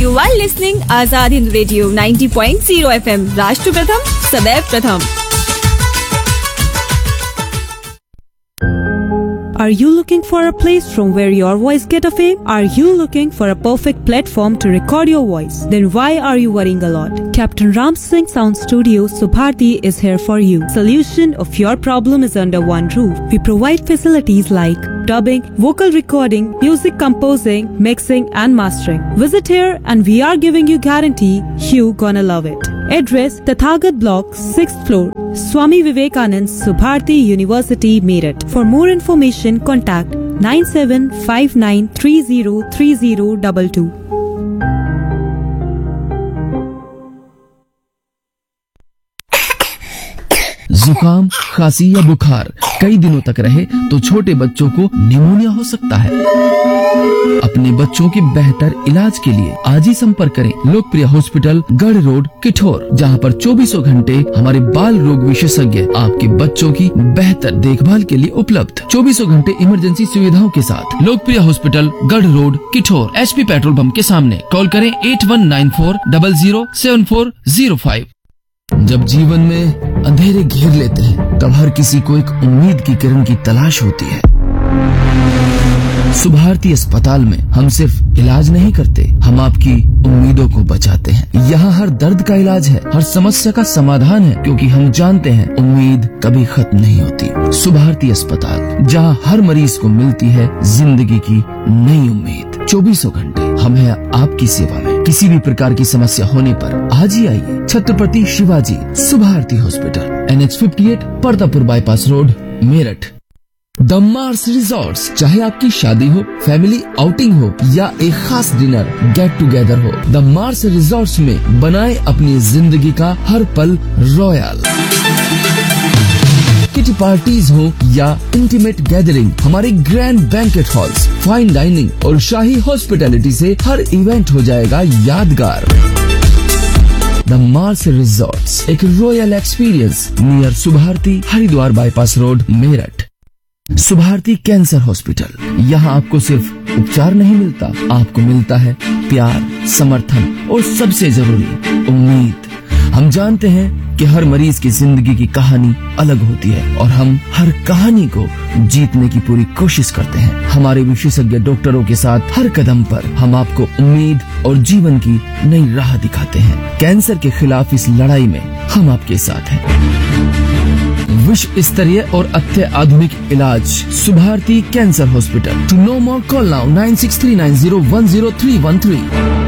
You are listening Azad Hind Radio 90.0 FM. राष्ट्र प्रथम, सदैव प्रथम. Are you looking for a place from where your voice get a fame? Are you looking for a perfect platform to record your voice? Then why are you worrying a lot? Captain Ram Singh Sound Studio, Subharti is here for you. Solution of your problem is under one roof. We provide facilities like dubbing, vocal recording, music composing, mixing and mastering. Visit here and we are giving you guarantee you gonna love it. Address Tathagat Block, 6th floor, Swami Vivekanand, Subharti University, Meerut. For more information, contact 9759303022. जुकाम, खांसी या बुखार कई दिनों तक रहे तो छोटे बच्चों को निमोनिया हो सकता है। अपने बच्चों के बेहतर इलाज के लिए आज ही संपर्क करें लोकप्रिय हॉस्पिटल, गढ़ रोड, किठौर, जहां पर 24 घंटे हमारे बाल रोग विशेषज्ञ आपके बच्चों की बेहतर देखभाल के लिए उपलब्ध। 24 घंटे इमरजेंसी सुविधाओं के साथ लोकप्रिय हॉस्पिटल, गढ़ road, Kithore, HP petrol pump के सामने। कॉल करें 8194007405। जब जीवन में अंधेरे घेर लेते हैं तब हर किसी को एक उम्मीद की किरण की तलाश होती है। सुभारती अस्पताल में हम सिर्फ इलाज नहीं करते, हम आपकी उम्मीदों को बचाते हैं। यहाँ हर दर्द का इलाज है, हर समस्या का समाधान है, क्योंकि हम जानते हैं उम्मीद कभी खत्म नहीं होती। सुभारती अस्पताल, जहाँ हर मरीज को मिलती है जिंदगी की नई उम्मीद। 24 घंटे हम हैं आपकी सेवा में। किसी भी प्रकार की समस्या होने पर आज ही आइए। Chhatrapati Shivaji Subharti hospital, NH58, परदापुर bypass road, Meerut. The Mars resorts, चाहे आपकी शादी हो, फैमिली आउटिंग हो या एक खास डिनर, गेट टुगेदर हो, द मार्स रिजॉर्ट्स में बनाए अपनी जिंदगी का हर पल रॉयल। किटी पार्टीज हो या इंटीमेट गैदरिंग, हमारे grand banquet halls, fine dining और शाही हॉस्पिटैलिटी से हर इवेंट हो जाएगा यादगार। द मार्स रिजॉर्ट्स, एक royal experience near Subharti, Haridwar bypass road, Meerut. Subharti cancer hospital, यहाँ आपको सिर्फ उपचार नहीं मिलता, आपको मिलता है प्यार, समर्थन और सबसे जरूरी उम्मीद। हम जानते हैं कि हर मरीज की जिंदगी की कहानी अलग होती है और हम हर कहानी को जीतने की पूरी कोशिश करते हैं। हमारे विशेषज्ञ डॉक्टरों के साथ हर कदम पर हम आपको उम्मीद और जीवन की नई राह दिखाते हैं। कैंसर के खिलाफ इस लड़ाई में हम आपके साथ हैं। विश्व स्तरीय और अत्याधुनिक इलाज, Subharti cancer hospital. To know more call now 9639010313।